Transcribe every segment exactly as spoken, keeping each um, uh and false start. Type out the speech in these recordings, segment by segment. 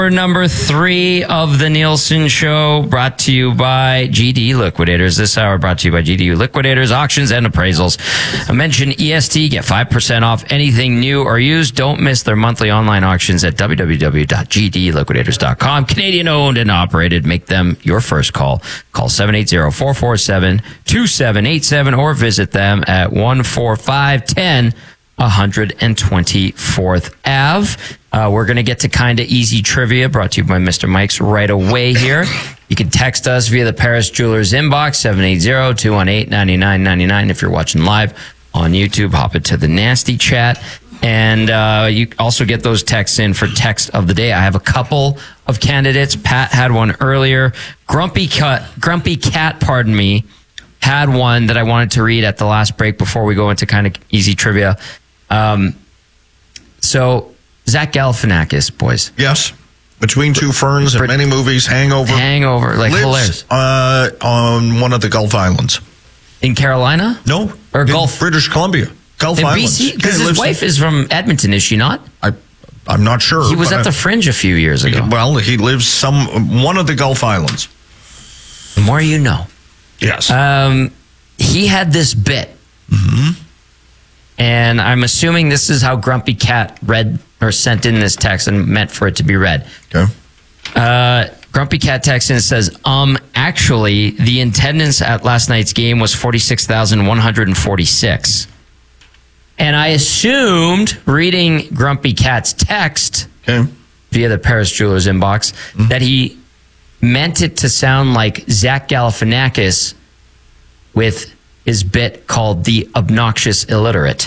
Number three of the Nielsen Show, brought to you by G D Liquidators. This hour brought to you by G D Liquidators, auctions and appraisals. I mentioned E S T, get five percent off anything new or used. Don't miss their monthly online auctions at w w w dot g d liquidators dot com. Canadian owned and operated. Make them your first call. Call seven eight zero, four four seven, two seven eight seven or visit them at one four five one zero one twenty-fourth Avenue. Uh, we're going to get to Kinda Easy Trivia, brought to you by Mister Mike's right away here. You can text us via the Paris Jewelers inbox, seven eight zero, two one eight, nine nine nine nine. If you're watching live on YouTube, hop into the nasty chat. And uh, you also get those texts in for text of the day. I have a couple of candidates. Pat had one earlier. Grumpy Cat, Grumpy Cat, pardon me, had one that I wanted to read at the last break before we go into Kinda Easy Trivia. Um, so... Zach Galifianakis, boys. Yes. Between Two Ferns and many movies, Hangover. Hangover, like lives, hilarious. Uh, on one of the Gulf Islands. In Carolina? No. Or in Gulf? British Columbia. Gulf in Islands. B C? Because yeah, his wife in, is from Edmonton, is she not? I, I'm not sure. He was at the Fringe a few years ago. He, well, he lives some one of the Gulf Islands. The more you know. Yes. Um, he had this bit. Mm-hmm. And I'm assuming this is how Grumpy Cat read or sent in this text and meant for it to be read. Okay. Uh, Grumpy Cat texts in and says, um, actually, the attendance at last night's game was forty-six thousand one hundred forty-six. And I assumed, reading Grumpy Cat's text okay. via the Paris Jewelers inbox, mm-hmm. that he meant it to sound like Zach Galifianakis with his bit called The Obnoxious Illiterate.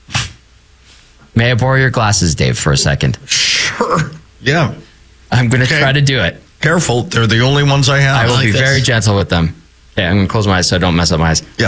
May I borrow your glasses, Dave, for a second? Sure. Yeah. I'm going to okay. try to do it. Careful. They're the only ones I have. I will like be this. very gentle with them. Okay, I'm going to close my eyes so I don't mess up my eyes. Yeah.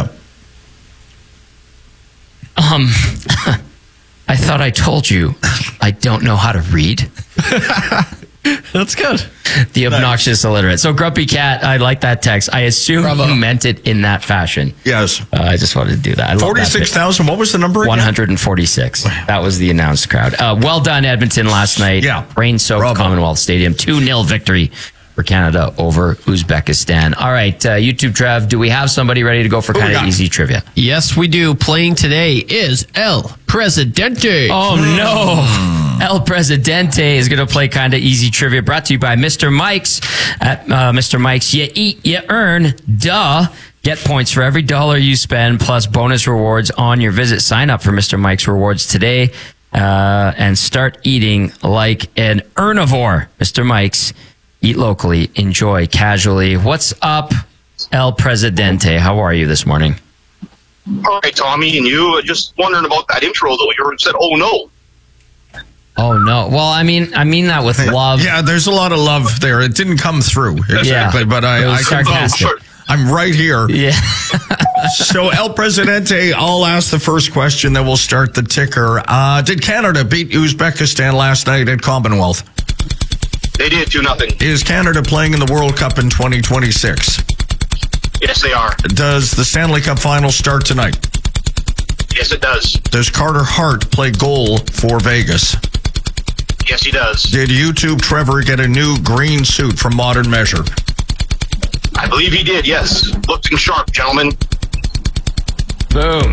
Um, I thought I told you I don't know how to read. That's good. The obnoxious nice. illiterate. So Grumpy Cat, I like that text. I assume Bravo. you meant it in that fashion. Yes. Uh, I just wanted to do that. forty-six thousand. What was the number again? one hundred forty-six. That was the announced crowd. Uh, well done, Edmonton, last night. Yeah. Rain-soaked Commonwealth Stadium. two nil victory for Canada over Uzbekistan. All right, uh, YouTube Trev, do we have somebody ready to go for Kinda Easy Trivia? Yes, we do. Playing today is El Presidente. Oh, no. El Presidente is going to play Kinda Easy Trivia, brought to you by Mister Mike's. At uh, Mister Mike's, you eat, you earn, duh. Get points for every dollar you spend, plus bonus rewards on your visit. Sign up for Mister Mike's Rewards today uh, and start eating like an earnivore. Mister Mike's. Eat locally, enjoy casually. What's up, El Presidente? How are you this morning? All right, Tommy, and you. Just wondering about that intro, though. You said, oh, no. Oh, no. Well, I mean, I mean that with love. Yeah, there's a lot of love there. It didn't come through exactly, yeah, but I, I sarcastic. Can, I'm right here. Yeah. So, El Presidente, I'll ask the first question, then we'll start the ticker. Uh, did Canada beat Uzbekistan last night at Commonwealth? They did two nothing. Is Canada playing in the World Cup in twenty twenty-six? Yes, they are. Does the Stanley Cup final start tonight? Yes, it does. Does Carter Hart play goal for Vegas? Yes, he does. Did YouTube Trevor get a new green suit from Modern Measure? I believe he did, yes. Looking sharp, gentlemen. Boom.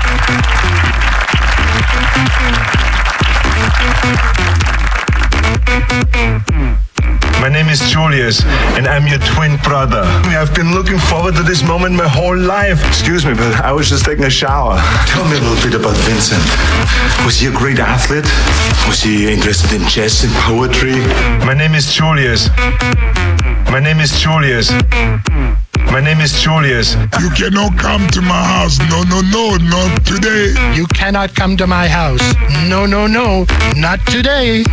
My name is Julius, and I'm your twin brother. I've been looking forward to this moment my whole life. Excuse me, but I was just taking a shower. Tell me a little bit about Vincent. Was he a great athlete? Was he interested in chess and poetry? My name is Julius. My name is Julius. My name is Julius. You cannot come to my house. No, no, no, not today. You cannot come to my house. No, no, no, not today.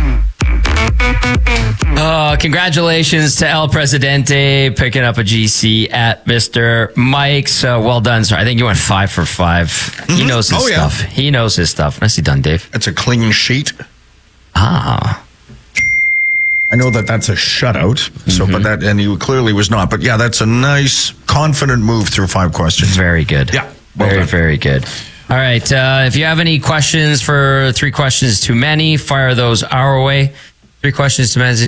Oh, congratulations to El Presidente picking up a G C at Mister Mike's. Uh, well done, sir. I think you went five for five. Mm-hmm. He knows his oh, stuff. Yeah. He knows his stuff. Nicely done, Dave. That's a clean sheet. Ah. I know that that's a shutout, so mm-hmm. but that and he clearly was not. But yeah, that's a nice, confident move through five questions. Very good. Yeah, well very, done. very good. All right. Uh, if you have any questions for three questions too many, fire those our way. Three questions too many,